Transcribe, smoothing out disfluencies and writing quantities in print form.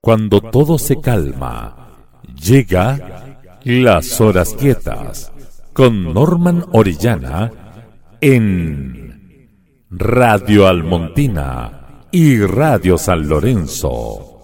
Cuando todo se calma, llega Las Horas Quietas con Norman Orellana en Radio Almontina y Radio San Lorenzo.